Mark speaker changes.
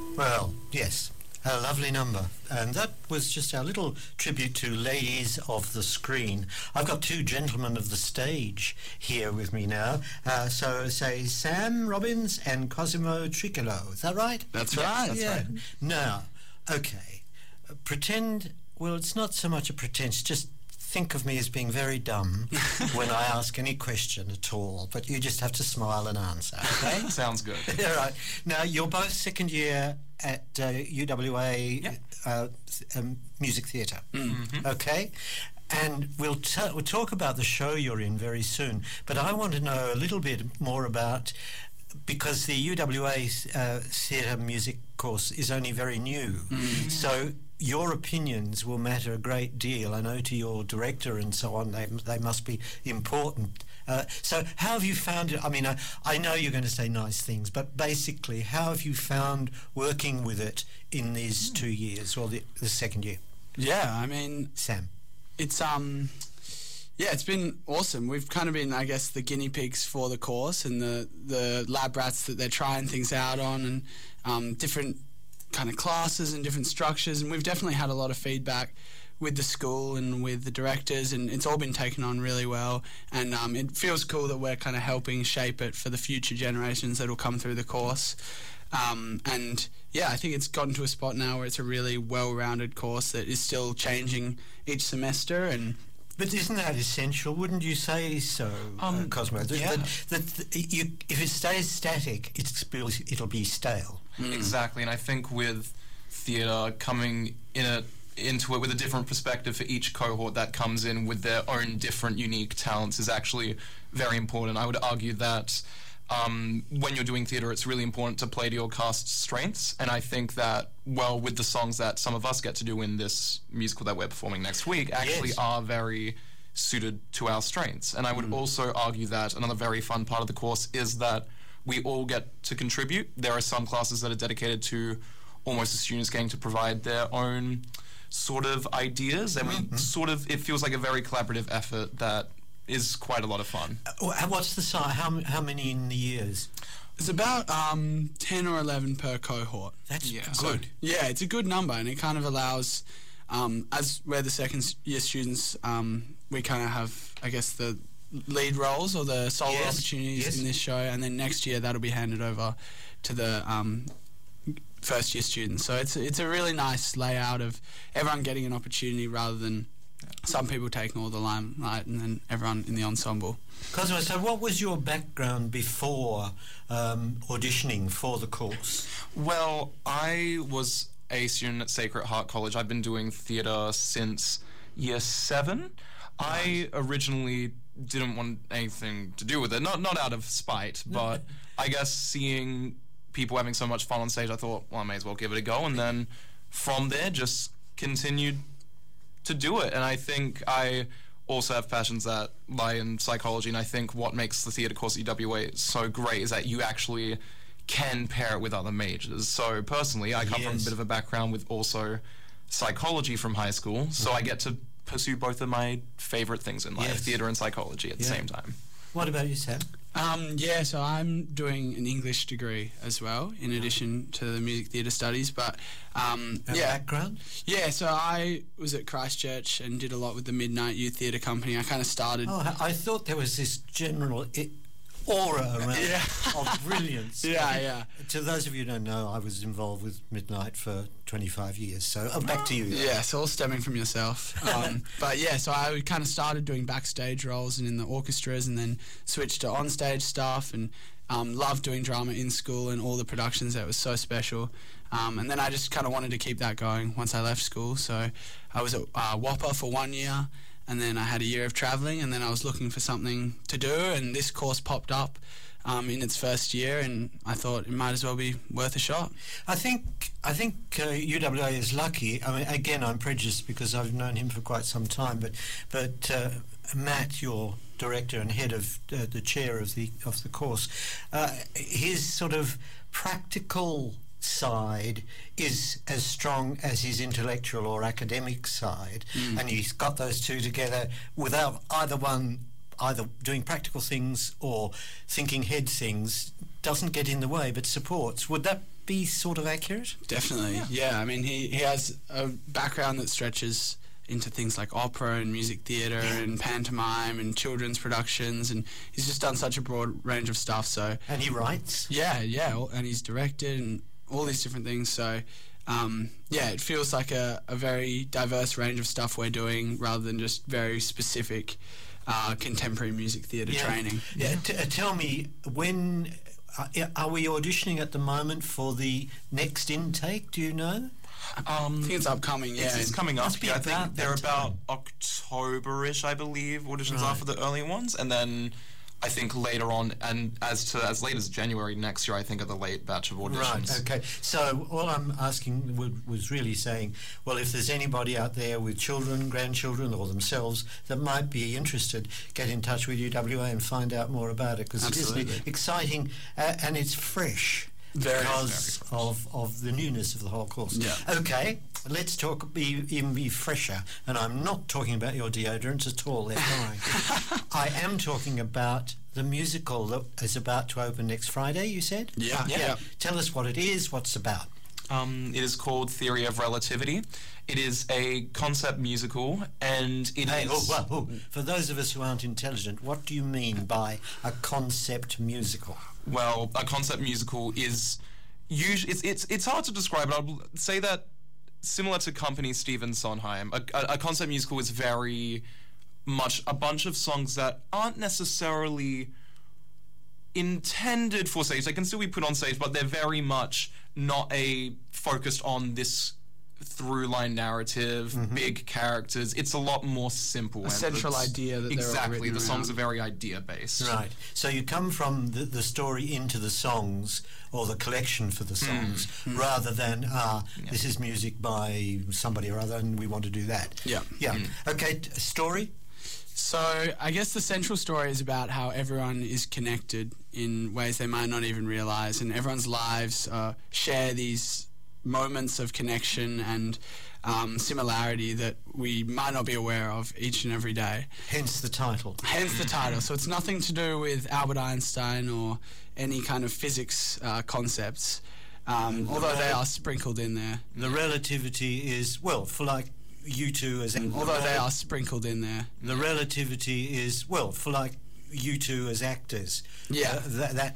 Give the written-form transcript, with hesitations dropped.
Speaker 1: Well, yes, a lovely number. And that was just our little tribute to Ladies of the Screen. I've got two gentlemen of the stage here with me now. So say Sam Robbins and Cosimo Tricolo. Is that right?
Speaker 2: That's right.
Speaker 1: That's right. Now, okay, pretend, well, it's not so much a pretense, just think of me as being very dumb when I ask any question at all, but you just have to smile and answer, okay?
Speaker 2: Sounds good.
Speaker 1: All right. Now, you're both second year at UWA Music Theatre, okay? And we'll talk about the show you're in very soon, but I want to know a little bit more about, because the UWA theatre music course is only very new, so your opinions will matter a great deal. I know to your director and so on, they must be important. So how have you found it? I mean, I know you're going to say nice things, but basically, how have you found working with it in these 2 years, or the second year?
Speaker 2: Yeah, I mean...
Speaker 1: Sam?
Speaker 2: It's, it's been awesome. We've kind of been, I guess, the guinea pigs for the course and the lab rats that they're trying things out on, and different kind of classes and different structures, and we've definitely had a lot of feedback with the school and with the directors, and it's all been taken on really well, and it feels cool that we're kind of helping shape it for the future generations that will come through the course. And yeah, I think it's gotten to a spot now where it's a really well-rounded course that is still changing each semester. And
Speaker 1: but isn't that essential? Wouldn't you say so, Cosmo?
Speaker 2: Yeah.
Speaker 1: If it stays static, it'll be stale.
Speaker 3: Exactly, and I think with theatre coming into it with a different perspective for each cohort that comes in with their own different unique talents is actually very important. I would argue that when you're doing theatre, it's really important to play to your cast's strengths, and I think that, well, with the songs that some of us get to do in this musical that we're performing next week actually are very suited to our strengths. And I would also argue that another very fun part of the course is that we all get to contribute. There are some classes that are dedicated to almost the students getting to provide their own sort of ideas, and we sort of, it feels like a very collaborative effort that is quite a lot of fun.
Speaker 1: What's the size? How many in the years?
Speaker 2: It's about 10 or 11 per cohort.
Speaker 1: That's good.
Speaker 2: So, yeah, it's a good number, and it kind of allows, as we're the second year students, we kind of have, I guess, the lead roles or the solo opportunities in this show, and then next year that'll be handed over to the first year students. So it's a really nice layout of everyone getting an opportunity rather than some people taking all the limelight and then everyone in the ensemble.
Speaker 1: Cosmo, so what was your background before auditioning for the course?
Speaker 3: Well, I was a student at Sacred Heart College. I've been doing theatre since year 7. I originally didn't want anything to do with it, not out of spite, but I guess seeing people having so much fun on stage, I thought, well, I may as well give it a go, and then from there just continued to do it. And I think I also have passions that lie in psychology, and I think what makes the theatre course at UWA so great is that you actually can pair it with other majors. So personally, I come from a bit of a background with also psychology from high school, so I get to pursue both of my favourite things in life, theatre and psychology at the same time.
Speaker 1: What about you, Sam?
Speaker 2: So I'm doing an English degree as well, in addition to the music theatre studies. But
Speaker 1: background?
Speaker 2: Yeah, so I was at Christchurch and did a lot with the Midnight Youth Theatre Company. I kind of started...
Speaker 1: Oh, I thought there was this general aura around of brilliance. To those of you who don't know, I was involved with Midnight for 25 years, so back to you.
Speaker 2: Yeah, so all stemming from yourself. But yeah, so I kind of started doing backstage roles and in the orchestras, and then switched to onstage stuff, and loved doing drama in school and all the productions. That was so special. And then I just kind of wanted to keep that going once I left school, so I was at WAPA for 1 year, and then I had a year of travelling, and then I was looking for something to do, and this course popped up in its first year, and I thought it might as well be worth a shot.
Speaker 1: I think UWA is lucky. I mean, again, I'm prejudiced because I've known him for quite some time, but Matt, your director and head of the chair of the course, his sort of practical side is as strong as his intellectual or academic side, and he's got those two together without either doing practical things or thinking head things. doesn't get in the way but supports. Would that be sort of accurate?
Speaker 2: Definitely, yeah. I mean, he has a background that stretches into things like opera and music theatre and pantomime and children's productions, and he's just done such a broad range of stuff. So
Speaker 1: And he writes?
Speaker 2: yeah, and he's directed and all these different things. So it feels like a very diverse range of stuff we're doing rather than just very specific contemporary music theatre training.
Speaker 1: Yeah. Tell me, when are we auditioning at the moment for the next intake? Do you know?
Speaker 2: I think it's upcoming, yeah.
Speaker 3: It's coming up.
Speaker 1: Must be
Speaker 3: Yeah, I
Speaker 1: about
Speaker 3: think they're
Speaker 1: that
Speaker 3: about October-ish, I believe. Auditions are
Speaker 1: Right.
Speaker 3: for the early ones, and then I think later on, and as late as January next year, I think are the late batch of auditions.
Speaker 1: Right, okay. So all I'm asking was really saying, well, if there's anybody out there with children, grandchildren, or themselves that might be interested, get in touch with UWA and find out more about it, because it is
Speaker 2: Absolutely.
Speaker 1: exciting and it's fresh.
Speaker 2: Very,
Speaker 1: because of the newness of the whole course.
Speaker 2: Yeah.
Speaker 1: Okay, let's even be fresher. And I'm not talking about your deodorants at all. They're fine. I am talking about the musical that is about to open next Friday, you said?
Speaker 2: Yeah.
Speaker 1: Tell us what it is, what's it about.
Speaker 3: It is called Theory of Relativity. It is a concept musical, and it is...
Speaker 1: For those of us who aren't intelligent, what do you mean by a concept musical?
Speaker 3: Well, a concept musical is usually it's hard to describe, but I'll say that similar to Company Stephen Sondheim, a concept musical is very much a bunch of songs that aren't necessarily intended for stage. They can still be put on stage, but they're very much not focused on this through line narrative, big characters. It's a lot more simple.
Speaker 2: A central idea that they're all
Speaker 3: exactly.
Speaker 2: written
Speaker 3: The songs
Speaker 2: around.
Speaker 3: are very idea based.
Speaker 1: Right. So you come from the story into the songs, or the collection for the songs, rather than, this is music by somebody or other and we want to do that.
Speaker 2: Yeah.
Speaker 1: Yeah. Okay, story?
Speaker 2: So I guess the central story is about how everyone is connected in ways they might not even realise, and everyone's lives share these moments of connection and similarity that we might not be aware of each and every day.
Speaker 1: Hence the title.
Speaker 2: Hence the title. So it's nothing to do with Albert Einstein or any kind of physics concepts, although they are sprinkled in there.
Speaker 1: The relativity is, well, for like you two as...
Speaker 2: Although they are sprinkled in there.
Speaker 1: The relativity is, well, for like you two as actors.
Speaker 2: Yeah.
Speaker 1: That